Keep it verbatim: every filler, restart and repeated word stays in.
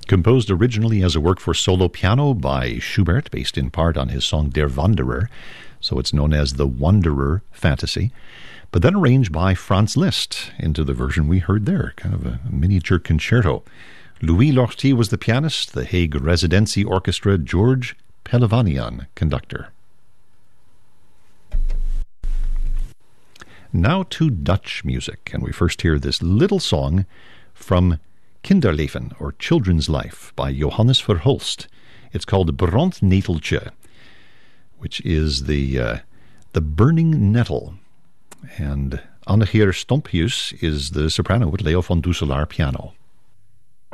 Composed originally as a work for solo piano by Schubert, based in part on his song Der Wanderer, so it's known as the Wanderer Fantasy, but then arranged by Franz Liszt into the version we heard there, kind of a miniature concerto. Louis Lortie was the pianist, the Hague Residency Orchestra, George Pelevanian, conductor. Now to Dutch music, and we first hear this little song from Kinderleven, or Children's Life, by Johannes Verhulst. It's called Brandneteltje, which is the uh, the burning nettle. And Annegeer Stomphuis is the soprano with Leo van Dusselaar piano.